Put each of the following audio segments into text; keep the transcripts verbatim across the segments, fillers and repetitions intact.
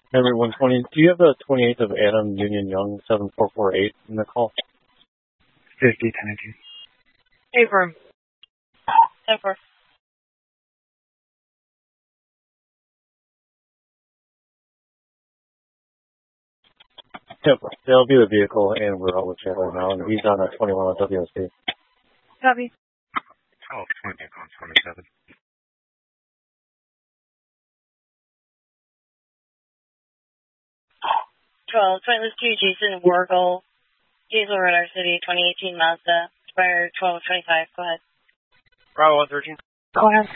Number one twenty, do you have the twenty-eighth of Adam Union Young seven four four eight in the call? fifty, ten eighteen. Hey, firm. ten four. Yep, that'll be the vehicle, and we're out with Chad right now, and he's on a twenty-one on W S D. Copy. twelve twenty on twenty-seven. twelve, Pointless two, Jason Wargle, Diesel Radar City, twenty eighteen Mazda, expired twelve twenty-five. Go ahead. Bravo one thirteen. Go ahead.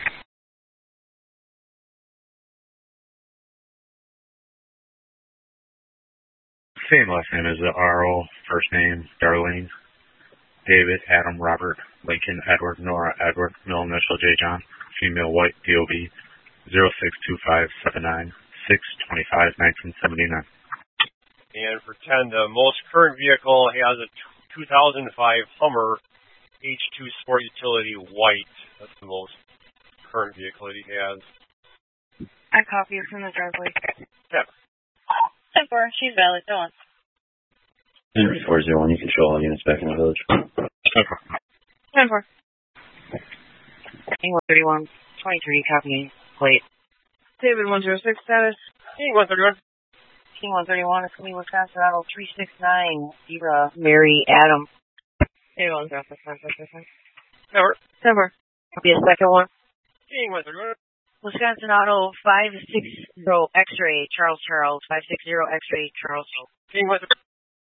Same last name as the R O, first name, Darlene, David, Adam, Robert, Lincoln, Edward, Nora, Edward, middle initial, J. John, female, white, D O B, zero six two five seven nine, six twenty-five, nineteen seventy-nine. And for ten, the most current vehicle has a two thousand five Hummer H two Sport Utility White. That's the most current vehicle that he has. I copy it from the driveway. Yeah. ten four, she's valid. Go on. Henry four zero one, you control all units back in the village. ten four. King one thirty-one, twenty-three, copy, plate. David one zero six, status. King one thirty-one. King one thirty-one, it's me, Wisconsin, Auto three six nine, Zebra, Mary, Adam. David one zero six, five six six six. Never. ten four. Copy a second one. King one thirty-one. Wisconsin Auto five six zero X-ray, Charles Charles, five six zero X-ray, Charles. King one thirty-one.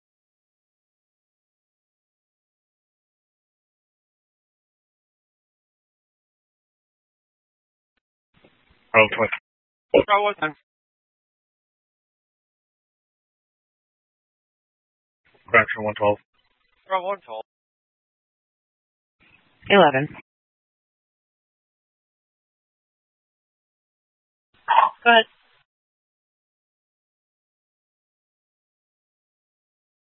Oh, twenty. Bravo one ten. Correction one twelve. Bravo one twelve. eleven. Go ahead.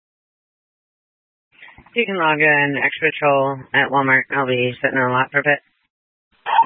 You can log in X Patrol at Walmart. I'll be sitting on a lot for a bit.